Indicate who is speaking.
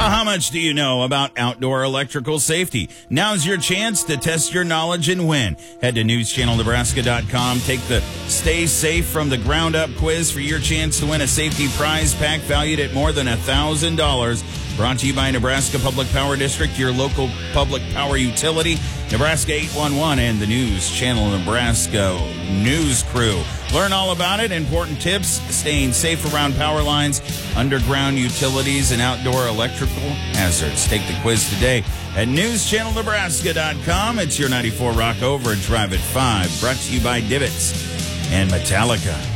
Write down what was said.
Speaker 1: Well, how much do you know about outdoor electrical safety? Now's your chance to test your knowledge and win. Head to newschannelnebraska.com. Take the Stay Safe from the Ground Up quiz for your chance to win a safety prize pack valued at more than $1,000. Brought to you by Nebraska Public Power District, your local public power utility, Nebraska 811, and the News Channel Nebraska News Crew. Learn all about it, important tips, staying safe around power lines, underground utilities, and outdoor electrical hazards. Take the quiz today at newschannelnebraska.com. It's your 94 Rock Overage Drive at 5, brought to you by Divots and Metallica.